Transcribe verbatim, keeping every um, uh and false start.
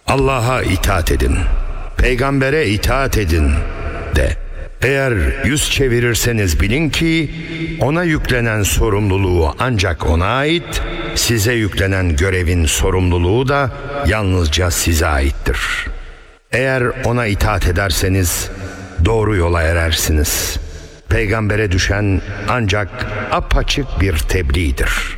Allah'a itaat edin, peygambere itaat edin de. Eğer yüz çevirirseniz bilin ki ona yüklenen sorumluluğu ancak ona ait, size yüklenen görevin sorumluluğu da yalnızca size aittir. Eğer ona itaat ederseniz doğru yola erersiniz. Peygambere düşen ancak apaçık bir tebliğdir.